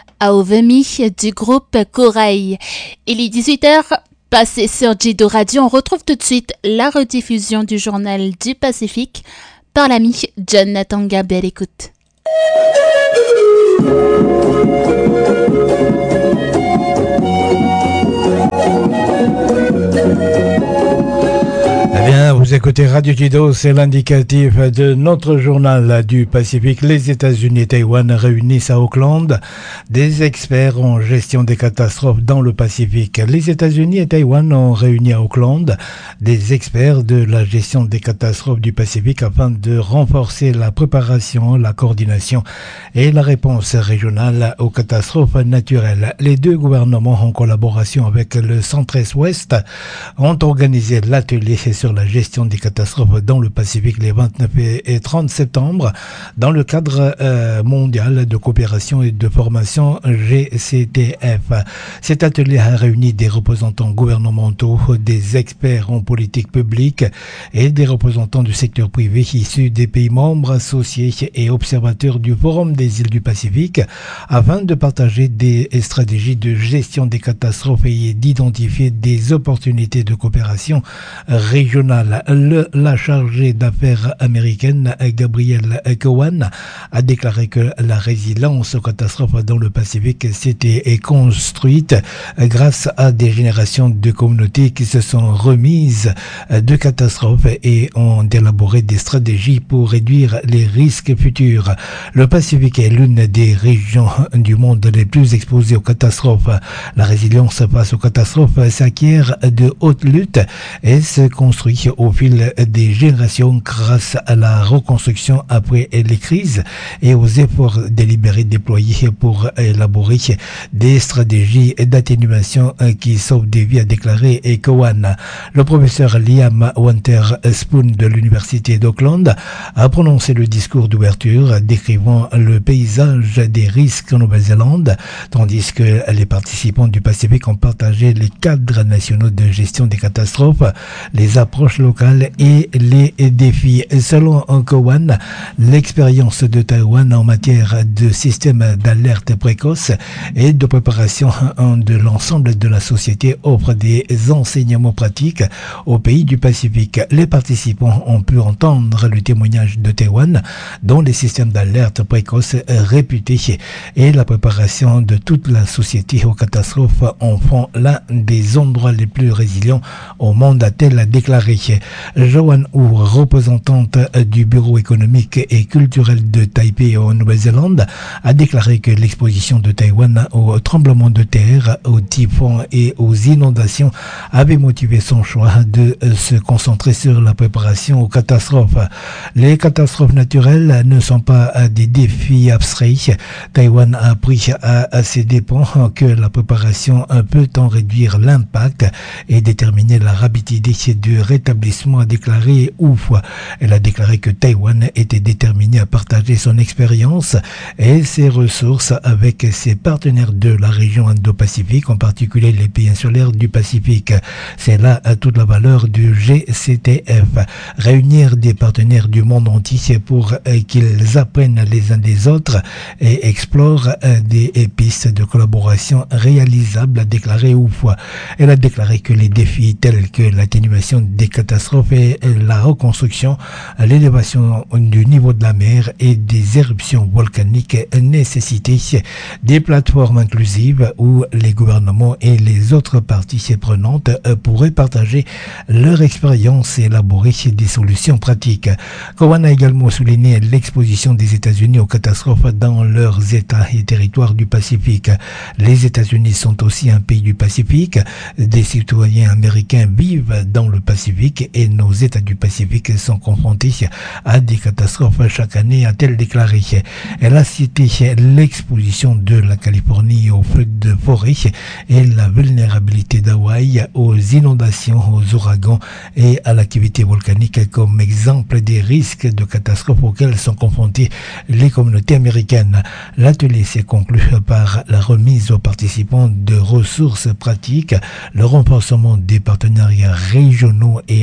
Aovemi du groupe Corail. Il est 18h, passé sur Jido Radio. On retrouve tout de suite la rediffusion du journal du Pacifique par l'ami Jonathan Gabel. Écoute. Eh bien, vous écoutez Radio Jido, c'est l'indicatif de notre journal du Pacifique. Les États-Unis et Taïwan réunissent à Auckland des experts en gestion des catastrophes dans le Pacifique. Les États-Unis et Taïwan ont réuni à Auckland des experts de la gestion des catastrophes du Pacifique afin de renforcer la préparation, la coordination et la réponse régionale aux catastrophes naturelles. Les deux gouvernements, en collaboration avec le Centre-Est-Ouest, ont organisé l'atelier sur la gestion des catastrophes dans le Pacifique les 29 et 30 septembre dans le cadre mondial de coopération et de formation GCTF. Cet atelier a réuni des représentants gouvernementaux, des experts en politique publique et des représentants du secteur privé issus des pays membres associés et observateurs du Forum des îles du Pacifique afin de partager des stratégies de gestion des catastrophes et d'identifier des opportunités de coopération régionale. La chargée d'affaires américaine, Gabrielle Cowan, a déclaré que la résilience aux catastrophes dans le Pacifique s'était construite grâce à des générations de communautés qui se sont remises de catastrophes et ont élaboré des stratégies pour réduire les risques futurs. Le Pacifique est l'une des régions du monde les plus exposées aux catastrophes. La résilience face aux catastrophes s'acquiert de haute lutte et se construit au fil des générations grâce à la reconstruction après les crises et aux efforts délibérés déployés pour élaborer des stratégies d'atténuation qui sauvent des vies, a déclaré Cowan. Le professeur Liam Winterspoon de l'Université d'Auckland a prononcé le discours d'ouverture décrivant le paysage des risques en Nouvelle-Zélande, tandis que les participants du Pacifique ont partagé les cadres nationaux de gestion des catastrophes, les approches locales et les défis. Selon Cowan, l'expérience de Taïwan en matière de système d'alerte précoce et de préparation de l'ensemble de la société offre des enseignements pratiques aux pays du Pacifique. Les participants ont pu entendre le témoignage de Taïwan, dont les systèmes d'alerte précoce réputés et la préparation de toute la société aux catastrophes en font l'un des endroits les plus résilients au monde, a-t-elle déclaré. Joanne Hu, représentante du Bureau économique et culturel de Taipei en Nouvelle-Zélande, a déclaré que l'exposition de Taïwan aux tremblements de terre, aux typhons et aux inondations avait motivé son choix de se concentrer sur la préparation aux catastrophes. Les catastrophes naturelles ne sont pas des défis abstraits. Taïwan a appris à ses dépens que la préparation peut en réduire l'impact et déterminer la rapidité du rétablissement, a déclaré Ouf. Elle a déclaré que Taïwan était déterminée à partager son expérience et ses ressources avec ses partenaires de la région Indo-Pacifique, en particulier les pays insulaires du Pacifique. C'est là toute la valeur du GCTF. Réunir des partenaires du monde entier pour qu'ils apprennent les uns des autres et explorent des pistes de collaboration réalisables, a déclaré Ouf. Elle a déclaré que les défis tels que l'atténuation des catastrophes et la reconstruction, l'élévation du niveau de la mer et des éruptions volcaniques nécessitaient des plateformes inclusives où les gouvernements et les autres parties prenantes pourraient partager leur expérience et élaborer des solutions pratiques. Cowan a également souligné l'exposition des États-Unis aux catastrophes dans leurs États et territoires du Pacifique. Les États-Unis sont aussi un pays du Pacifique. Des citoyens américains vivent dans le Pacifique et nos États du Pacifique sont confrontés à des catastrophes chaque année, a-t-elle déclaré. Elle a cité l'exposition de la Californie aux feux de forêt et la vulnérabilité d'Hawaï aux inondations, aux ouragans et à l'activité volcanique comme exemple des risques de catastrophes auxquels sont confrontées les communautés américaines. L'atelier s'est conclu par la remise aux participants de ressources pratiques, le renforcement des partenariats régionaux et l'acquisition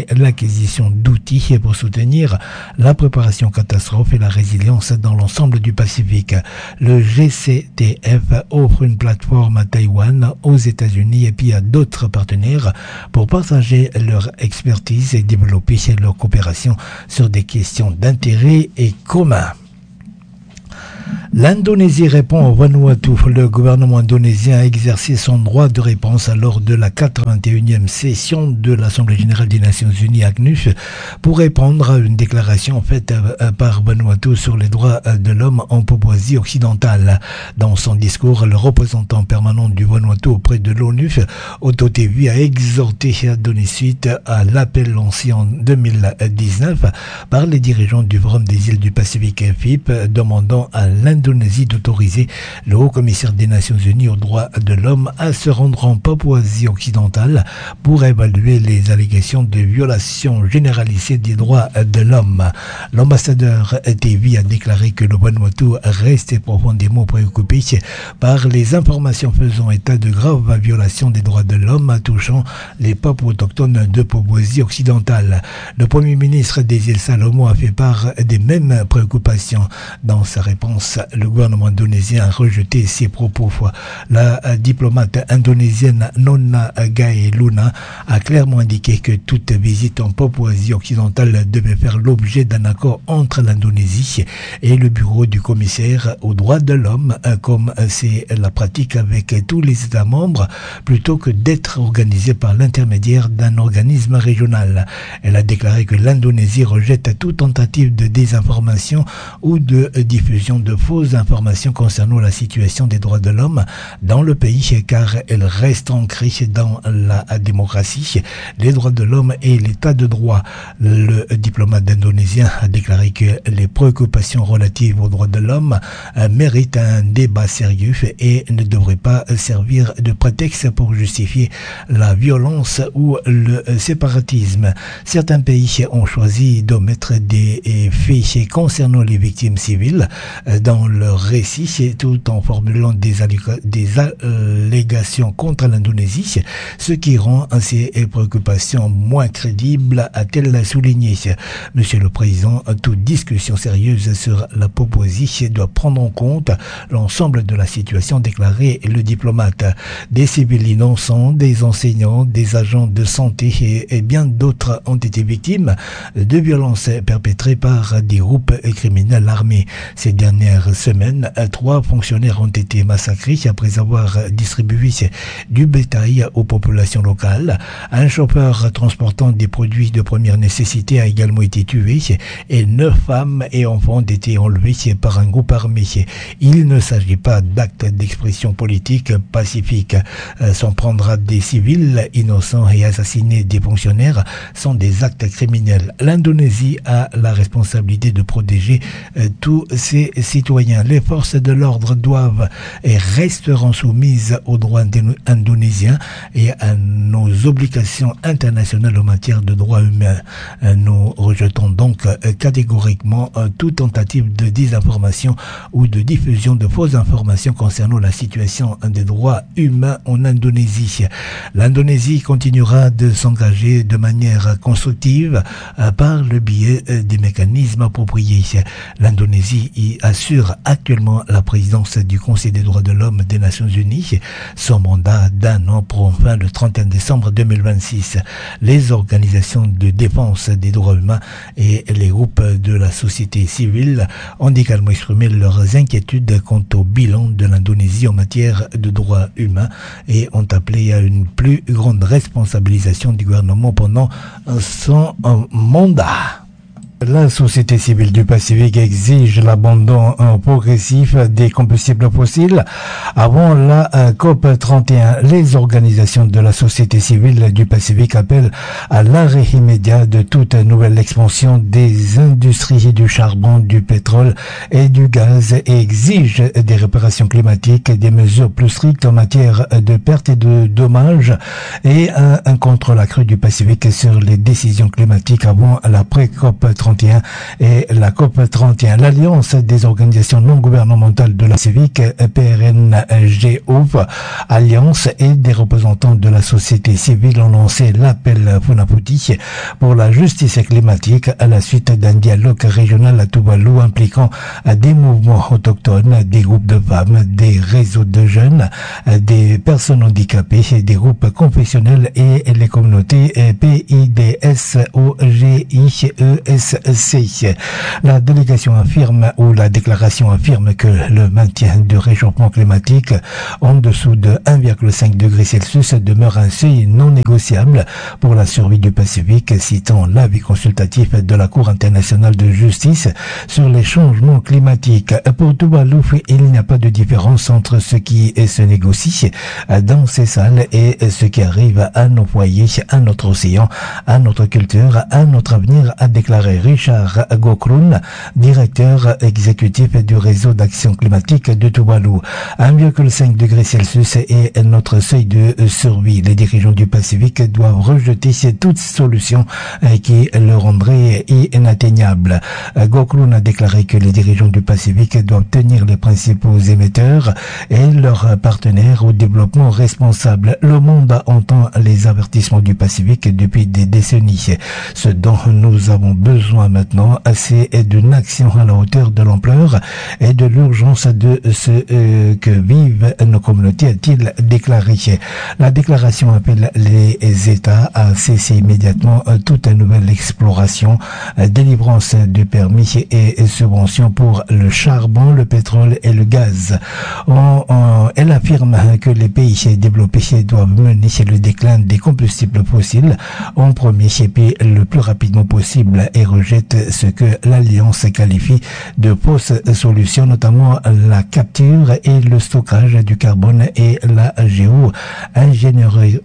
l'acquisition d'outils pour soutenir la préparation catastrophe et la résilience dans l'ensemble du Pacifique. Le GCTF offre une plateforme à Taïwan, aux États-Unis et puis à d'autres partenaires pour partager leur expertise et développer leur coopération sur des questions d'intérêt et commun. L'Indonésie répond au Vanuatu. Le gouvernement indonésien a exercé son droit de réponse lors de la 81e session de l'Assemblée générale des Nations unies ACNUS pour répondre à une déclaration faite par Vanuatu sur les droits de l'homme en Papouasie occidentale. Dans son discours, le représentant permanent du Vanuatu auprès de l'ONU, Otto Tevi, a exhorté à donner suite à l'appel lancé en 2019 par les dirigeants du Forum des îles du Pacifique FIP demandant à l'Indonésie d'autoriser le haut-commissaire des Nations Unies aux droits de l'homme à se rendre en Papouasie occidentale pour évaluer les allégations de violation généralisée des droits de l'homme. L'ambassadeur Tevi a déclaré que le Vanuatu reste profondément préoccupé par les informations faisant état de graves violations des droits de l'homme touchant les peuples autochtones de Papouasie occidentale. Le Premier ministre des îles Salomon a fait part des mêmes préoccupations. Dans sa réponse, le gouvernement indonésien a rejeté ces propos. La diplomate indonésienne Nona Gaeluna a clairement indiqué que toute visite en Papouasie occidentale devait faire l'objet d'un accord entre l'Indonésie et le bureau du commissaire aux droits de l'homme, comme c'est la pratique avec tous les États membres, plutôt que d'être organisée par l'intermédiaire d'un organisme régional. Elle a déclaré que l'Indonésie rejette toute tentative de désinformation ou de diffusion de fausses informations concernant la situation des droits de l'homme dans le pays, car elle reste ancrée dans la démocratie, les droits de l'homme et l'état de droit. Le diplomate indonésien a déclaré que les préoccupations relatives aux droits de l'homme méritent un débat sérieux et ne devraient pas servir de prétexte pour justifier la violence ou le séparatisme. Certains pays ont choisi d'omettre des faits concernant les victimes civiles dans leur récit, tout en formulant des allégations contre l'Indonésie, ce qui rend ces préoccupations moins crédibles, a-t-elle souligné. Monsieur le Président, toute discussion sérieuse sur la Papouasie doit prendre en compte l'ensemble de la situation, déclaré le diplomate. Des civils innocents, des enseignants, des agents de santé et bien d'autres ont été victimes de violences perpétrées par des groupes criminels armés. Ces dernières semaines, 3 fonctionnaires ont été massacrés après avoir distribué du bétail aux populations locales. Un chauffeur transportant des produits de première nécessité a également été tué et 9 femmes et enfants ont été enlevés par un groupe armé. Il ne s'agit pas d'actes d'expression politique pacifique. S'en prendre à des civils innocents et assassiner des fonctionnaires sont des actes criminels. L'Indonésie a la responsabilité de protéger tous ses citoyens. Les forces de l'ordre doivent et resteront soumises aux droits indonésiens et à nos obligations internationales en matière de droits humains. Nous rejetons donc catégoriquement toute tentative de désinformation ou de diffusion de fausses informations concernant la situation des droits humains en Indonésie. L'Indonésie continuera de s'engager de manière constructive par le biais des mécanismes appropriés. L'Indonésie y assure actuellement la présidence du Conseil des droits de l'homme des Nations Unies. Son mandat d'1 an prend fin le 31 décembre 2026. Les organisations de défense des droits humains et les groupes de la société civile ont également exprimé leurs inquiétudes quant au bilan de l'Indonésie en matière de droits humains et ont appelé à une plus grande responsabilisation du gouvernement pendant son mandat. La société civile du Pacifique exige l'abandon progressif des combustibles fossiles avant la COP 31. Les organisations de la société civile du Pacifique appellent à l'arrêt immédiat de toute nouvelle expansion des industries du charbon, du pétrole et du gaz et exigent des réparations climatiques, des mesures plus strictes en matière de pertes et de dommages et un contrôle accru du Pacifique sur les décisions climatiques avant la pré-COP 31. 31 et la COP 31. L'Alliance des organisations non gouvernementales de la Pacifique, PRNGO, Alliance et des représentants de la société civile ont lancé l'appel Funafuti pour la justice climatique à la suite d'un dialogue régional à Tuvalu impliquant des mouvements autochtones, des groupes de femmes, des réseaux de jeunes, des personnes handicapées, des groupes confessionnels et les communautés PIDSOGIESC. La délégation affirme, ou la déclaration affirme que le maintien du réchauffement climatique en dessous de 1,5 degré Celsius demeure un seuil non négociable pour la survie du Pacifique, citant l'avis consultatif de la Cour internationale de justice sur les changements climatiques. Pour Tuvalu, il n'y a pas de différence entre ce qui se négocie dans ces salles et ce qui arrive à nos foyers, à notre océan, à notre culture, à notre avenir, a déclaré Richard Gokrun, directeur exécutif du réseau d'action climatique de Tuvalu. 1,5 degré Celsius est notre seuil de survie. Les dirigeants du Pacifique doivent rejeter toute solution qui le rendrait inatteignable. Gokrun a déclaré que les dirigeants du Pacifique doivent tenir les principaux émetteurs et leurs partenaires au développement responsable. Le monde entend les avertissements du Pacifique depuis des décennies. Ce dont nous avons besoin maintenant, c'est d'une action à la hauteur de l'ampleur et de l'urgence de ce que vivent nos communautés, a-t-il déclaré. La déclaration appelle les États à cesser immédiatement toute nouvelle exploration, délivrance de permis et subventions pour le charbon, le pétrole et le gaz. Elle affirme que les pays développés doivent mener le déclin des combustibles fossiles en premier puis le plus rapidement possible et rejette ce que l'Alliance qualifie de fausses solutions, notamment la capture et le stockage du carbone et la géo-ingénierie.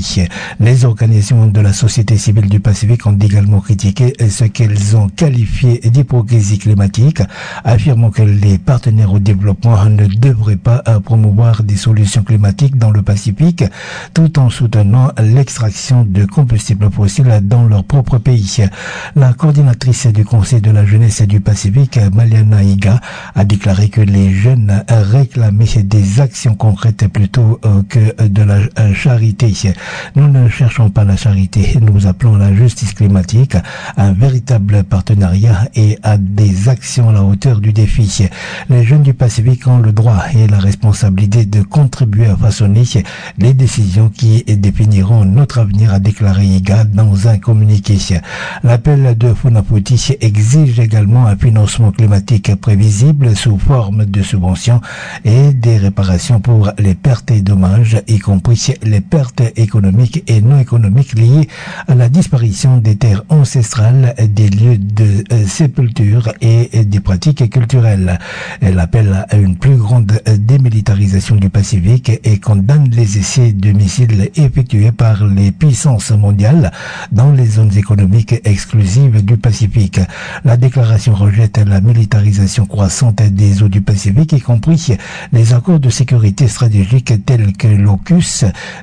Les organisations de la société civile du Pacifique ont également critiqué ce qu'elles ont qualifié d'hypocrisie climatique, affirmant que les partenaires au développement ne devraient pas promouvoir des solutions climatiques dans le Pacifique tout en soutenant l'extraction de combustibles fossiles dans leur propre pays. La coordinatrice du Conseil de la jeunesse du Pacifique, Maliana Iga, a déclaré que les jeunes réclamaient des actions concrètes plutôt que de la charité. Nous ne cherchons pas la charité, nous appelons la justice climatique un véritable partenariat et à des actions à la hauteur du défi. Les jeunes du Pacifique ont le droit et la responsabilité de contribuer à façonner les décisions qui définiront notre avenir, a déclaré Iga dans un communiqué. L'appel de Funafuti exige également un financement climatique prévisible sous forme de subventions et des réparations pour les pertes et dommages, y compris les pertes économiques et non économiques liées à la disparition des terres ancestrales, des lieux de sépulture et des pratiques culturelles. Elle appelle à une plus grande démilitarisation du Pacifique et condamne les essais de missiles effectués par les puissances mondiales dans les zones économiques exclusives du Pacifique. La déclaration rejette la militarisation croissante des eaux du Pacifique, y compris les accords de sécurité stratégique tels que l'AUKUS,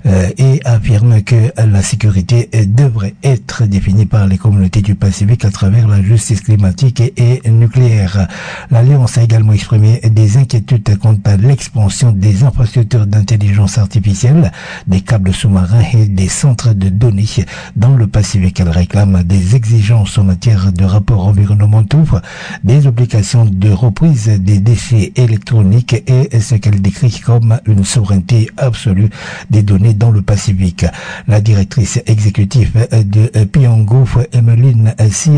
et affirme que la sécurité devrait être définie par les communautés du Pacifique à travers la justice climatique et nucléaire. L'Alliance a également exprimé des inquiétudes quant à l'expansion des infrastructures d'intelligence artificielle, des câbles sous-marins et des centres de données dans le Pacifique. Elle réclame des exigences en matière de rapports environnementaux, des obligations de reprise des déchets électroniques et ce qu'elle décrit comme une souveraineté absolue des données dans le Pacifique. La directrice exécutive de Pyongyang, Emeline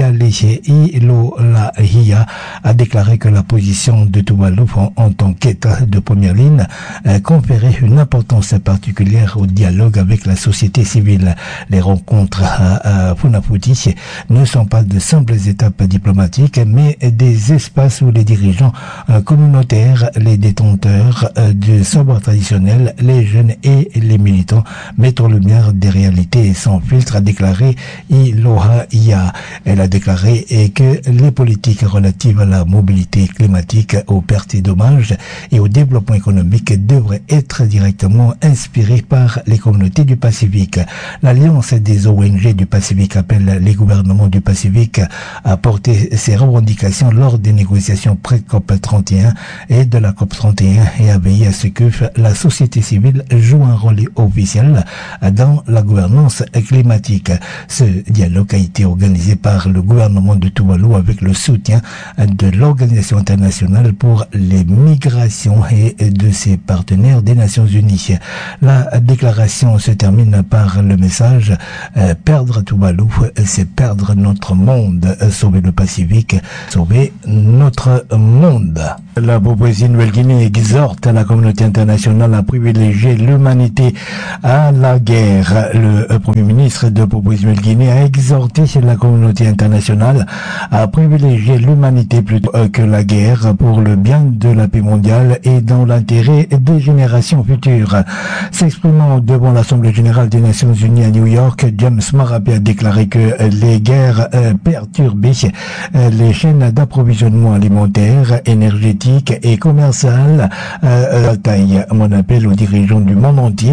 Sialei-Ilolahia, a déclaré que la position de Tuvalu en tant qu'État de première ligne conférait une importance particulière au dialogue avec la société civile. Les rencontres à Funafuti ne sont pas de simples étapes diplomatiques, mais des espaces où les dirigeants communautaires, les détenteurs du savoir traditionnel, les jeunes et les militants mettent en lumière des réalités sans filtre, a déclaré Ilolahia. Elle a déclaré que les politiques relatives à la mobilité climatique, aux pertes et dommages et au développement économique économique devrait être directement inspirée par les communautés du Pacifique. L'Alliance des ONG du Pacifique appelle les gouvernements du Pacifique à porter ces revendications lors des négociations pré-COP 31 et de la COP 31 et à veiller à ce que la société civile joue un rôle officiel dans la gouvernance climatique. Ce dialogue a été organisé par le gouvernement de Tuvalu avec le soutien de l'Organisation internationale pour les migrations et de ses partenaires des Nations Unies. La déclaration se termine par le message « Perdre Tuvalu, c'est perdre notre monde. Sauver le Pacifique, sauver notre monde ». La Papouasie-Nouvelle-Guinée exhorte la communauté internationale à privilégier l'humanité à la guerre. Le Premier ministre de Papouasie-Nouvelle-Guinée a exhorté la communauté internationale à privilégier l'humanité plutôt que la guerre pour le bien de la paix mondiale et dans l'intérêt des générations futures. S'exprimant devant l'Assemblée générale des Nations Unies à New York, James Marape a déclaré que les guerres perturbaient les chaînes d'approvisionnement alimentaire, énergétique et commercial à taille. Mon appel aux dirigeants du monde entier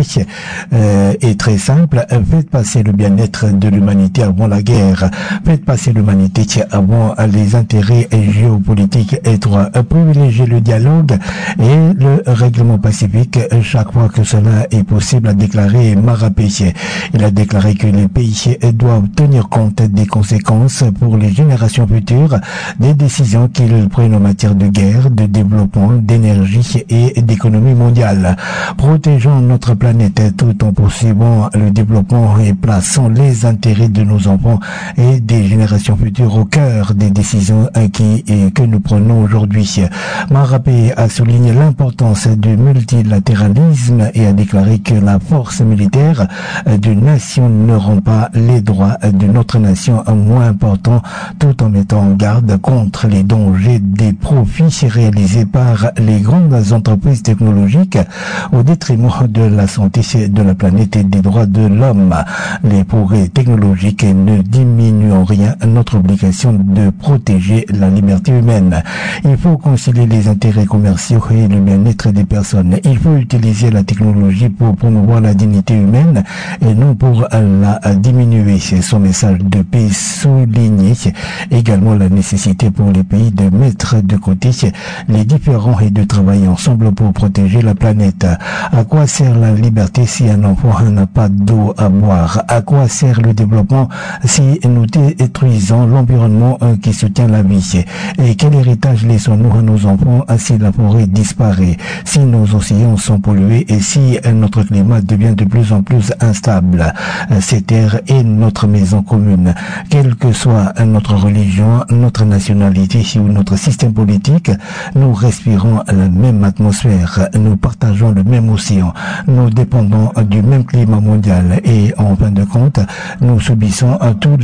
est très simple. Faites passer le bien-être de l'humanité avant la guerre. Faites passer l'humanité avant les intérêts géopolitiques étroits. Privilégiez le dialogue et le règlement pacifique chaque fois que cela est possible, a déclaré Marape. Il a déclaré que les pays doivent tenir compte des conséquences pour les générations futures des décisions qu'ils prennent en matière de guerre, de développement, d'énergie et d'économie mondiale. Protégeons notre planète tout en poursuivant le développement et plaçant les intérêts de nos enfants et des générations futures au cœur des décisions que nous prenons aujourd'hui. Marape a souligné l'importance du multilatéralisme et a déclaré que la force militaire d'une nation ne rend pas les droits de notre nation moins importants, tout en mettant en garde contre les dangers des profits réalisés par les grandes entreprises technologiques au détriment de la santé de la planète et des droits de l'homme. Les progrès technologiques ne diminuent en rien notre obligation de protéger la liberté humaine. Il faut concilier les intérêts commerciaux et le bien-être des personnes. Il faut utiliser la technologie pour promouvoir la dignité humaine et non pour la diminuer. Son message de paix soulignait également la nécessité pour les pays de mettre de côté les différends et de travailler ensemble pour protéger la planète. À quoi sert la liberté si un enfant n'a pas d'eau à boire? À quoi sert le développement si nous détruisons l'environnement qui soutient la vie? Et quel héritage laissons-nous à nos enfants si la forêt disparaît, si nos océans sont pollués et si notre climat devient de plus en plus instable? Cette terre est notre maison commune. Quelle que soit notre religion, notre nationalité ou notre système politique, nous respirons la même atmosphère, nous partageons le même océan, nous dépendons du même climat mondial et en fin de compte, nous subissons toutes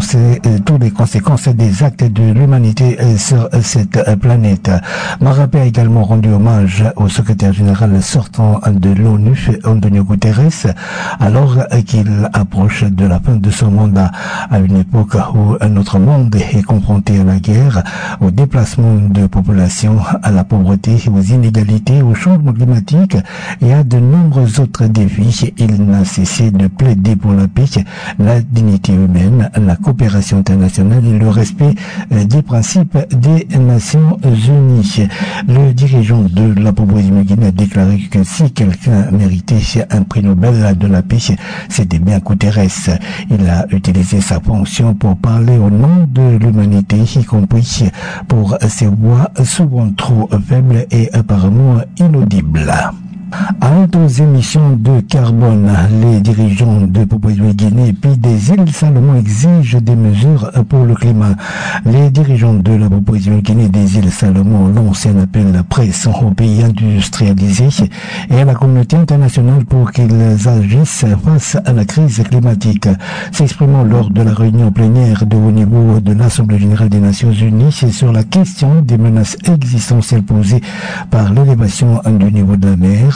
les conséquences des actes de l'humanité sur cette planète. Marape a également rendu hommage au secrétaire général sortant de l'ONU, Antonio Guterres, alors qu'il approche de la fin de son mandat, à une époque où notre monde est confronté à la guerre, au déplacement de population, à la pauvreté, aux inégalités, au changement climatique et à de nombreux autres défis. Il n'a cessé de plaider pour la paix, la dignité humaine, la coopération internationale et le respect des principes des Nations Unies. Le dirigeant de la Papouasie-Nouvelle-Guinée a déclaré que si quelqu'un méritait un prix Nobel de la paix, c'était bien Guterres. Il a utilisé sa fonction pour parler au nom de l'humanité, y compris pour ses voix souvent trop faibles et apparemment inaudibles. Halte aux émissions de carbone, les dirigeants de Papouasie-Nouvelle-Guinée et puis des îles Salomon exigent des mesures pour le climat. Les dirigeants de la Papouasie-Nouvelle-Guinée et des îles Salomon lancent un appel pressant aux pays industrialisés et à la communauté internationale pour qu'ils agissent face à la crise climatique. S'exprimant lors de la réunion plénière de haut niveau de l'Assemblée générale des Nations Unies sur la question des menaces existentielles posées par l'élévation du niveau de la mer, le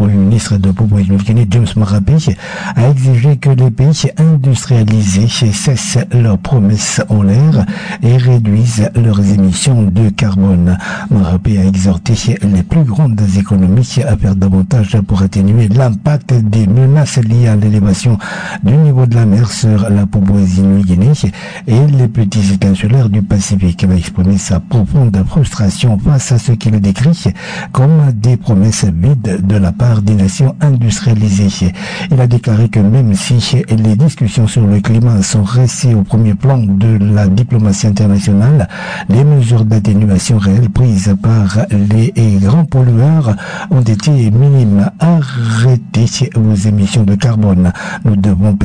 Premier ministre de Papouasie-Nouvelle-Guinée, James Marape, a exigé que les pays industrialisés cessent leurs promesses en l'air et réduisent leurs émissions de carbone. Marape a exhorté les plus grandes économies à faire davantage pour atténuer l'impact des menaces liées à l'élévation du niveau de la mer sur la Papouasie-Nouvelle-Guinée et les petits États insulaires du Pacifique. Il a exprimé sa profonde frustration face à ce qu'il décrit comme des promesses vides de la part des nations industrialisées. Il a déclaré que même si les discussions sur le climat sont restées au premier plan de la diplomatie internationale, les mesures d'atténuation réelles prises par les grands pollueurs ont été minimes. Arrêtez vos émissions de carbone. Nous devons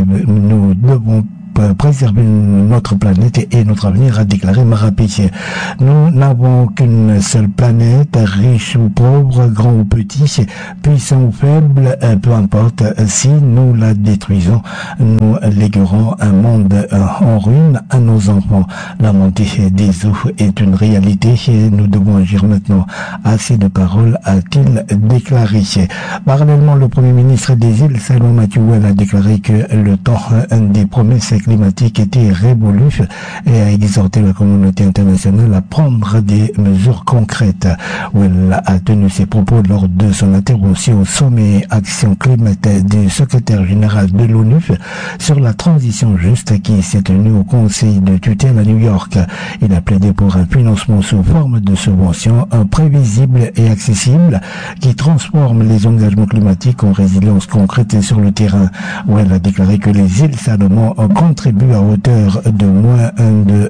préserver notre planète et notre avenir, a déclaré Marape. Nous n'avons qu'une seule planète, riche ou pauvre, grand ou petit, puissant ou faible, peu importe. Si nous la détruisons, nous léguerons un monde en ruine à nos enfants. La montée des eaux est une réalité et nous devons agir maintenant. Assez de paroles, a-t-il déclaré. Parallèlement, le Premier ministre des îles Salomon Mathieu a déclaré que le temps des promesses climatique était révolue et a exhorté la communauté internationale à prendre des mesures concrètes. Elle a tenu ses propos lors de son intervention au sommet Action Climatique du secrétaire général de l'ONU sur la transition juste qui s'est tenu au Conseil de tutelle à New York. Il a plaidé pour un financement sous forme de subventions prévisible et accessible qui transforme les engagements climatiques en résilience concrète sur le terrain. Elle a déclaré que les îles Salomon contribuent à hauteur de moins de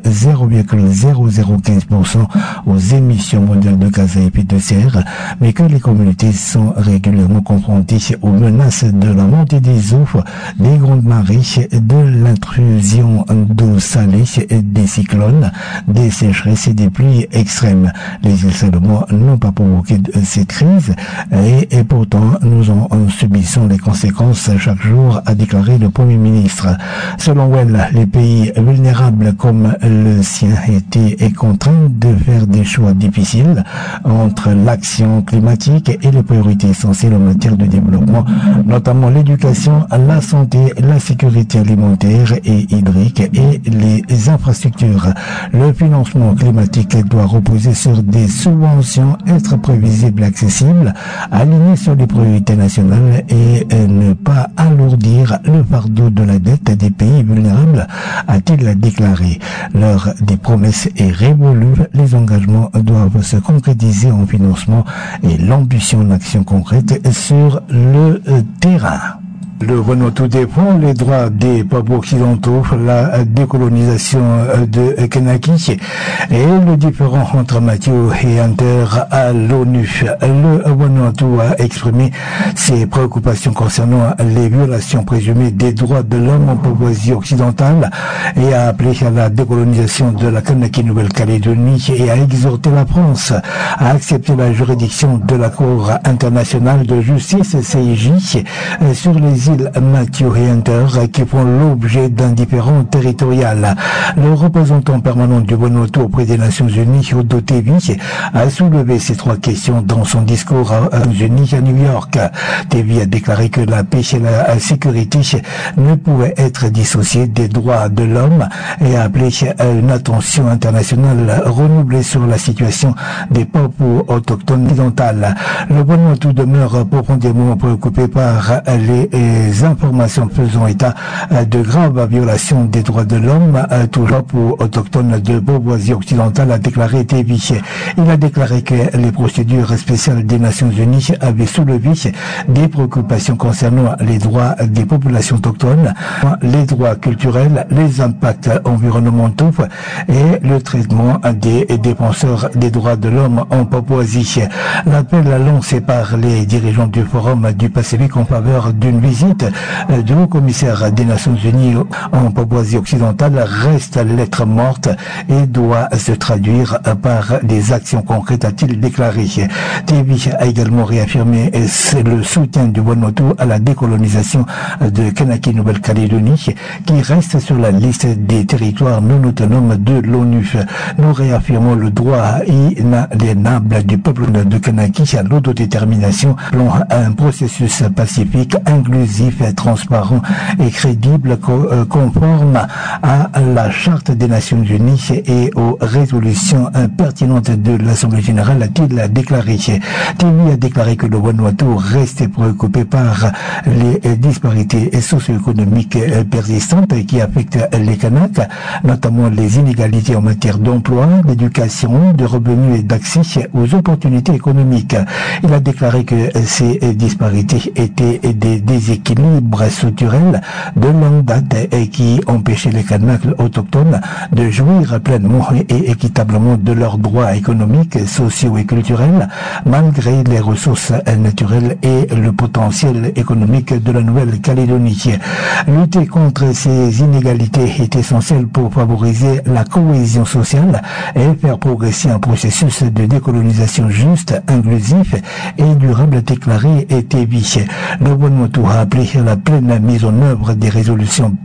0,0015% aux émissions mondiales de gaz à effet de serre, mais que les communautés sont régulièrement confrontées aux menaces de la montée des eaux, des grandes marées, de l'intrusion d'eau salée, des cyclones, des sécheresses et des pluies extrêmes. Les îles Salomon n'ont pas provoqué cette crise et pourtant nous en subissons les conséquences chaque jour, a déclaré le Premier ministre. Selon elle, les pays vulnérables comme le sien étaient contraints de faire des choix difficiles entre l'action climatique et les priorités essentielles en matière de développement, notamment l'éducation, la santé, la sécurité alimentaire et hydrique et les infrastructures. Le financement climatique doit reposer sur des subventions, être prévisible et accessible, aligné sur les priorités nationales et ne pas alourdir le fardeau de la dette des pays vulnérables, a-t-il déclaré. L'heure des promesses est révolue. Les engagements doivent se concrétiser en financement et l'ambition en action concrète sur le terrain. Le Vanuatu défend les droits des Papous occidentaux, la décolonisation de Kanaki et le différend entre Mathieu et Hunter à l'ONU. Le Vanuatu a exprimé ses préoccupations concernant les violations présumées des droits de l'homme en Papouasie occidentale et a appelé à la décolonisation de la Kanaki Nouvelle-Calédonie et a exhorté la France à accepter la juridiction de la Cour internationale de justice CIJ sur les îles Mathieu et Hunter qui font l'objet d'un différend territorial. Le représentant permanent du Vanuatu auprès des Nations Unies, Odo Tevi, a soulevé ces trois questions dans son discours aux Nations Unies à New York. Tevi a déclaré que la paix et la sécurité ne pouvaient être dissociées des droits de l'homme et a appelé à une attention internationale renouvelée sur la situation des Papous autochtones occidentales. Le Vanuatu demeure profondément préoccupé par les informations faisant état de graves violations des droits de l'homme, toujours pour autochtones de Papouasie occidentale, a déclaré Tevi. Il a déclaré que les procédures spéciales des Nations Unies avaient soulevé des préoccupations concernant les droits des populations autochtones, les droits culturels, les impacts environnementaux et le traitement des défenseurs des droits de l'homme en Papouasie. L'appel lancé par les dirigeants du Forum du Pacifique en faveur d'une vision visite du haut-commissaire des Nations Unies en Papouasie-Occidentale reste lettre morte et doit se traduire par des actions concrètes, a-t-il déclaré. TV a également réaffirmé le soutien du Vanuatu à la décolonisation de Kanaki Nouvelle-Calédonie, qui reste sur la liste des territoires non autonomes de l'ONU. Nous réaffirmons le droit inaliénable du peuple de Kanaki à l'autodétermination selon un processus pacifique, inclusif, transparent et crédible, conforme à la Charte des Nations Unies et aux résolutions pertinentes de l'Assemblée générale, a-t-il déclaré. TV a déclaré que le Vanuatu reste préoccupé par les disparités socio-économiques persistantes qui affectent les Kanaks, notamment les inégalités en matière d'emploi, d'éducation, de revenus et d'accès aux opportunités économiques. Il a déclaré que ces disparités étaient des déséquilibres structurels de longue date et qui empêchaient les Kanaks autochtones de jouir pleinement et équitablement de leurs droits économiques, sociaux et culturels, malgré les ressources naturelles et le potentiel économique de la Nouvelle-Calédonie. Lutter contre ces inégalités est essentiel pour favoriser la cohésion sociale et faire progresser un processus de décolonisation juste, inclusif et durable, déclaré TV. Le Vanuatu a appelé à la pleine mise en œuvre des résolutions